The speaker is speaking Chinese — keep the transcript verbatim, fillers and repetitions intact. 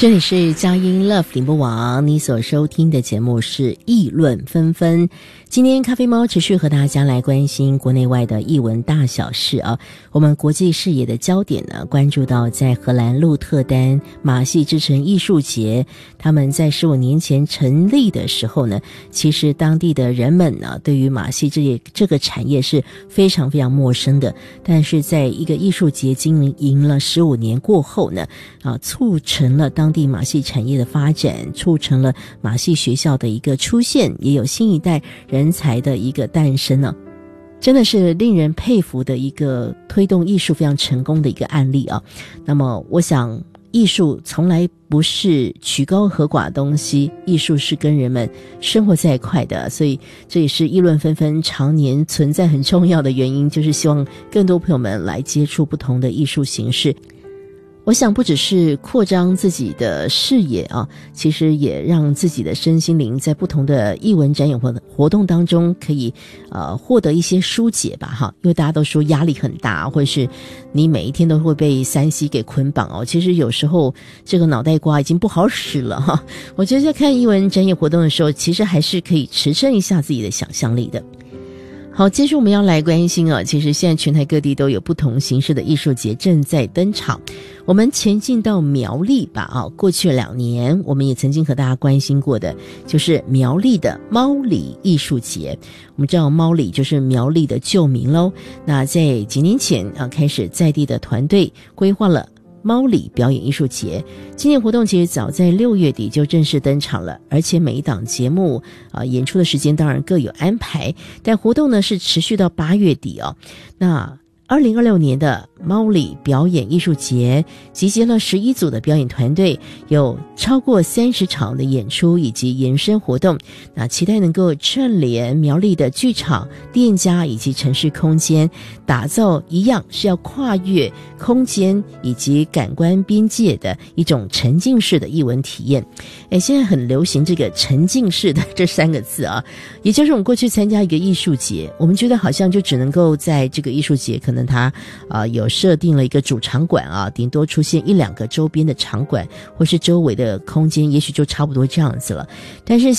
这里是佳音 Love 联播网，你所收听的节目是议论纷纷。今天咖啡猫持续和大家来关心国内外的艺文大小事啊。我们国际视野的焦点呢，关注到在荷兰鹿特丹马戏之城艺术节，他们在十五年前成立的时候呢，其实当地的人们呢，对于马戏这这个产业是非常非常陌生的。但是在一个艺术节经营了十五年过后呢，啊，促成了当地马戏产业的发展，促成了马戏学校的一个出现，也有新一代人才的一个诞生呢、啊，真的是令人佩服的一个推动艺术非常成功的一个案例啊。那么我想艺术从来不是曲高和寡的东西，艺术是跟人们生活在一块的，所以这也是议论纷纷常年存在很重要的原因，就是希望更多朋友们来接触不同的艺术形式。我想不只是扩张自己的视野啊，其实也让自己的身心灵在不同的艺文展演活活动当中可以呃获得一些疏解吧哈。因为大家都说压力很大，或者是你每一天都会被三 C 给捆绑哦。其实有时候这个脑袋瓜已经不好使了哈。我觉得在看艺文展演活动的时候，其实还是可以驰骋一下自己的想象力的。好，接着我们要来关心啊，其实现在全台各地都有不同形式的艺术节正在登场。我们前进到苗栗吧啊，过去两年我们也曾经和大家关心过的，就是苗栗的猫里艺术节。我们知道猫里就是苗栗的旧名咯，那在几年前啊，开始在地的团队规划了猫里表演艺术节。今年活动其实早在六月底就正式登场了，而且每一档节目啊演出的时间当然各有安排，但活动呢是持续到八月底哦。那二零二六年的猫里表演艺术节集结了十一组的表演团队，有超过三十场的演出以及延伸活动，那期待能够串联苗栗的剧场、店家以及城市空间，打造一样是要跨越空间以及感官边界的一种沉浸式的艺文体验。诶，现在很流行这个沉浸式的这三个字啊，也就是我们过去参加一个艺术节，我们觉得好像就只能够在这个艺术节可能它呃有设定了一个主场馆啊，顶多出现一两个周边的场馆或是周围的空间，也许就差不多这样子了。但是